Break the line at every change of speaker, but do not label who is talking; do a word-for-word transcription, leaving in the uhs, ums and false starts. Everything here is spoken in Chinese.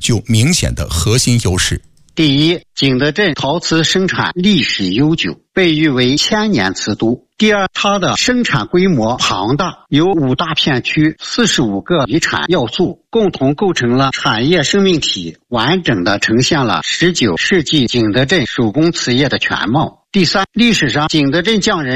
具明显的核心优势。
第一，景德镇陶瓷生产历史悠久，被誉为千年瓷都。第二，它的生产规模庞大，有五大片区、四十五个遗产要素，共同构成了产业生命体，完整的呈现了十九世纪景德镇手工瓷业的全貌。第三，历史上景德镇匠人